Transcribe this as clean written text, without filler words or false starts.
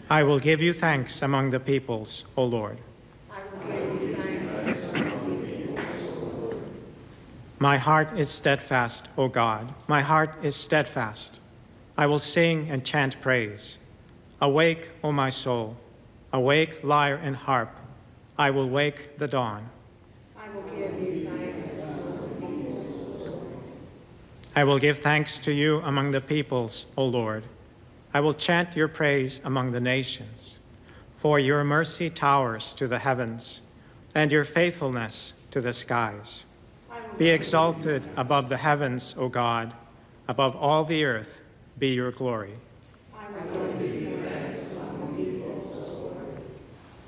I will give you thanks among the peoples, O Lord. I will give you thanks among the peoples, O Lord. My heart is steadfast, O God. My heart is steadfast. I will sing and chant praise. Awake, O my soul. Awake, lyre and harp. I will wake the dawn. I will give you thanks among the peoples, O Lord. I will give thanks to you among the peoples, O Lord. I will chant your praise among the nations. For your mercy towers to the heavens, and your faithfulness to the skies. Be exalted above the heavens, O God. Above all the earth be your glory.